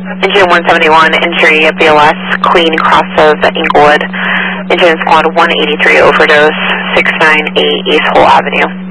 Engine 171, entry BLS, Queen, cross of Inglewood. Engine squad 183, overdose, 698 East Hole Avenue.